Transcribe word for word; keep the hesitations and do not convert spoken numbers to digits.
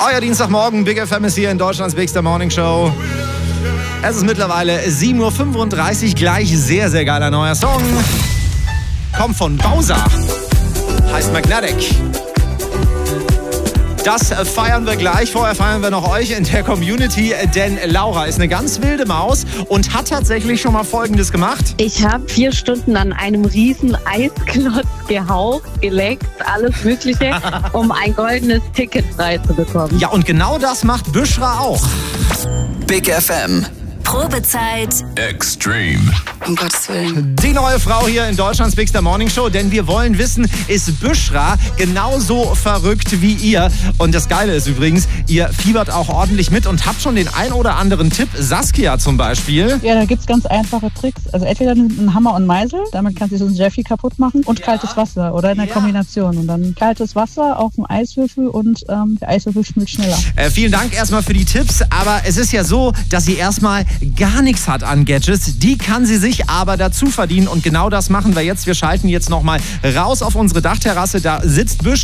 Euer Dienstagmorgen, Big F M ist hier in Deutschlands Bigster Morning Show. Es ist mittlerweile sieben Uhr fünfunddreißig, gleich sehr, sehr geiler neuer Song. Kommt von Bowser, heißt Magnetic. Das feiern wir gleich. Vorher feiern wir noch euch in der Community, denn Laura ist eine ganz wilde Maus und hat tatsächlich schon mal Folgendes gemacht. Ich habe vier Stunden an einem riesen Eisklotz gehaucht, geleckt, alles Mögliche, um ein goldenes Ticket frei zu bekommen. Ja, und genau das macht Büschra auch. Big F M. Probezeit Extreme. Um Gottes Willen. Die neue Frau hier in Deutschlands Bigster Morning Show, denn wir wollen wissen, ist Büschra genauso verrückt wie ihr? Und das Geile ist übrigens, ihr fiebert auch ordentlich mit und habt schon den ein oder anderen Tipp. Saskia zum Beispiel. Ja, da gibt's ganz einfache Tricks. Also entweder ein Hammer und Meißel, damit kannst du so ein Jeffy kaputt machen, und ja. kaltes Wasser oder in der ja. Kombination. Und dann kaltes Wasser auf dem Eiswürfel und ähm, der Eiswürfel schmilzt schneller. Äh, vielen Dank erstmal für die Tipps, aber es ist ja so, dass sie erstmal gar nichts hat an Gadgets. Die kann sie sich aber dazu verdienen und genau das machen wir jetzt. Wir schalten jetzt nochmal raus auf unsere Dachterrasse. Da sitzt Büschra.